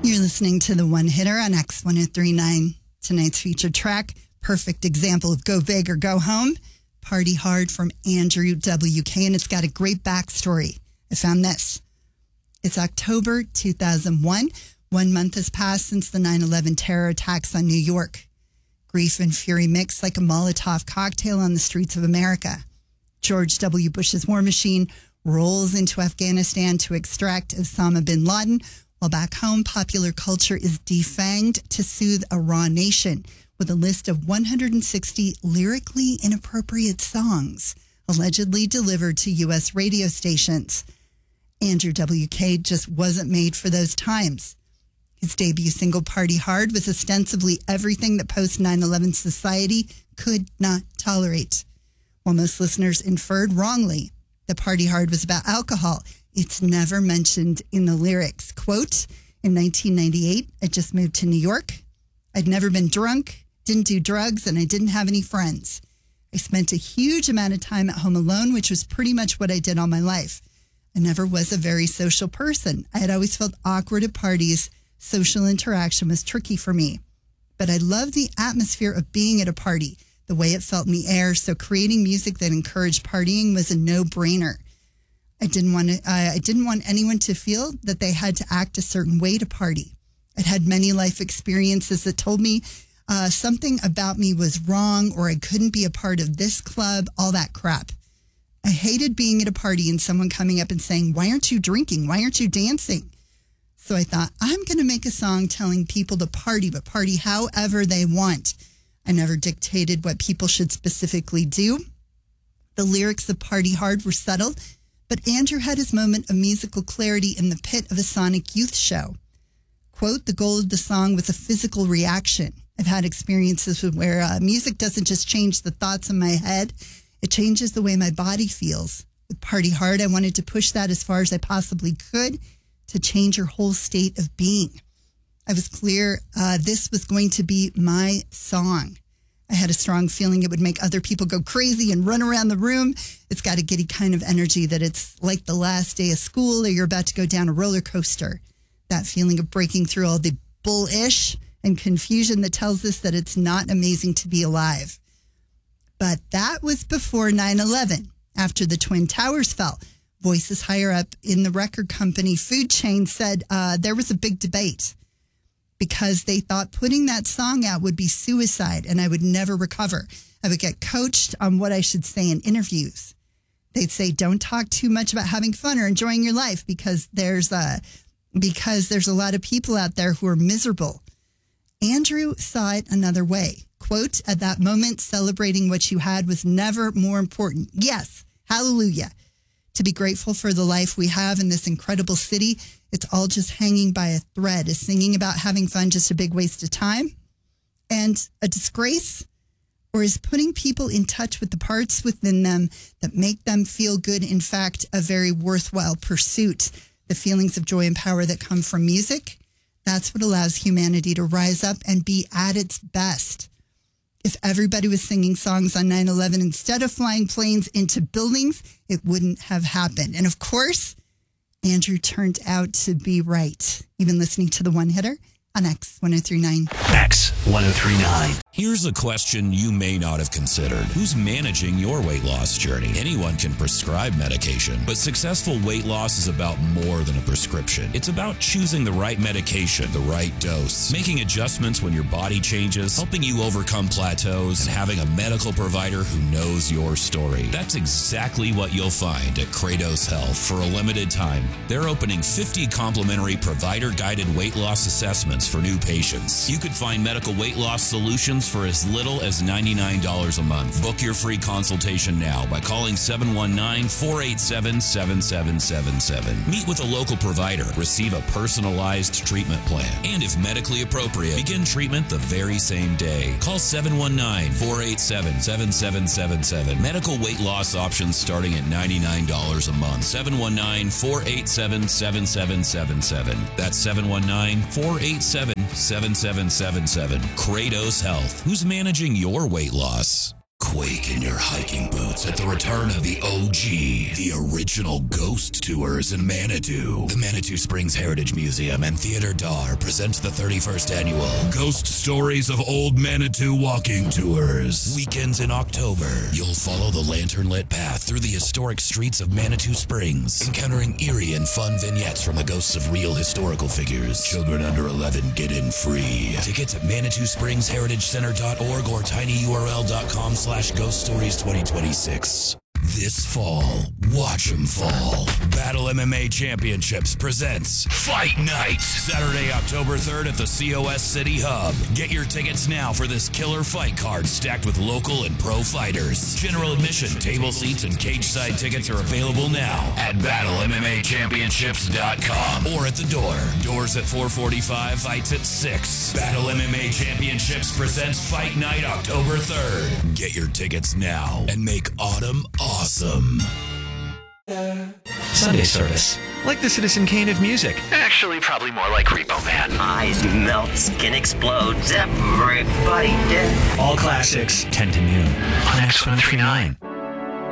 You're listening to The One Hitter on X1039. Tonight's featured track, perfect example of go big or go home, Party Hard from Andrew WK, and it's got a great backstory. I found this. It's October 2001. 1 month has passed since the 9/11 terror attacks on New York. Grief and fury mixed like a Molotov cocktail on the streets of America. George W. Bush's war machine rolls into Afghanistan to extract Osama bin Laden, while back home, popular culture is defanged to soothe a raw nation with a list of 160 lyrically inappropriate songs allegedly delivered to U.S. radio stations. Andrew WK just wasn't made for those times. His debut single, Party Hard, was ostensibly everything that post-9/11 society could not tolerate. While most listeners inferred wrongly that Party Hard was about alcohol, it's never mentioned in the lyrics. Quote, in 1998, I just moved to New York. I'd never been drunk, didn't do drugs, and I didn't have any friends. I spent a huge amount of time at home alone, which was pretty much what I did all my life. I never was a very social person. I had always felt awkward at parties. Social interaction was tricky for me. But I loved the atmosphere of being at a party, the way it felt in the air, so creating music that encouraged partying was a no-brainer. I didn't want anyone to feel that they had to act a certain way to party. I'd had many life experiences that told me something about me was wrong or I couldn't be a part of this club, all that crap. I hated being at a party and someone coming up and saying, why aren't you drinking? Why aren't you dancing? So I thought, I'm going to make a song telling people to party, but party however they want. I never dictated what people should specifically do. The lyrics of Party Hard were settled, but Andrew had his moment of musical clarity in the pit of a Sonic Youth show. Quote, the goal of the song was a physical reaction. I've had experiences where music doesn't just change the thoughts in my head, it changes the way my body feels. With Party Hard, I wanted to push that as far as I possibly could to change your whole state of being. I was clear this was going to be my song. I had a strong feeling it would make other people go crazy and run around the room. It's got a giddy kind of energy that it's like the last day of school or you're about to go down a roller coaster. That feeling of breaking through all the bullish and confusion that tells us that it's not amazing to be alive. But that was before 9/11. After the Twin Towers fell, voices higher up in the record company food chain said there was a big debate because they thought putting that song out would be suicide and I would never recover. I would get coached on what I should say in interviews. They'd say, don't talk too much about having fun or enjoying your life because there's a lot of people out there who are miserable. Andrew saw it another way. Quote, at that moment, celebrating what you had was never more important. Yes, hallelujah. To be grateful for the life we have in this incredible city, it's all just hanging by a thread. Is singing about having fun just a big waste of time and a disgrace? Or is putting people in touch with the parts within them that make them feel good, in fact, a very worthwhile pursuit? The feelings of joy and power that come from music, that's what allows humanity to rise up and be at its best. If everybody was singing songs on 9/11 instead of flying planes into buildings, it wouldn't have happened. And of course, Andrew turned out to be right. You've been listening to The One Hitter on X1039. X1039. Here's a question you may not have considered. Who's managing your weight loss journey? Anyone can prescribe medication, but successful weight loss is about more than a prescription. It's about choosing the right medication, the right dose, making adjustments when your body changes, helping you overcome plateaus, and having a medical provider who knows your story. That's exactly what you'll find at Kratos Health. For a limited time, they're opening 50 complimentary provider-guided weight loss assessments for new patients. You could find medical weight loss solutions for as little as $99 a month. Book your free consultation now by calling 719-487-7777. Meet with a local provider. Receive a personalized treatment plan. And if medically appropriate, begin treatment the very same day. Call 719-487-7777. Medical weight loss options starting at $99 a month. 719-487-7777. That's 719-487-7777. Kratos Health. Who's managing your weight loss? Quake in your hiking boots at the return of the OG, the original Ghost Tours in Manitou. The Manitou Springs Heritage Museum and Theater Dar presents the 31st annual Ghost Stories of Old Manitou Walking Tours. Weekends in October, you'll follow the lantern-lit path through the historic streets of Manitou Springs, encountering eerie and fun vignettes from the ghosts of real historical figures. Children under 11 get in free. Tickets at ManitouSpringsHeritageCenter.org or tinyurl.com/Ghost Stories 2026. This fall, watch 'em fall. Battle MMA Championships presents Fight Night, Saturday, October 3rd at the COS City Hub. Get your tickets now for this killer fight card stacked with local and pro fighters. General admission, table seats, and cage side tickets are available now at BattleMMAChampionships.com or at the door. Doors at 4:45, fights at 6. Battle MMA Championships presents Fight Night, October 3rd. Get your tickets now and make autumn awesome. Sunday service, like the Citizen Kane of music. Actually, probably more like Repo Man. Eyes melt, skin explodes, everybody dead. All classics, 10 to noon on X139.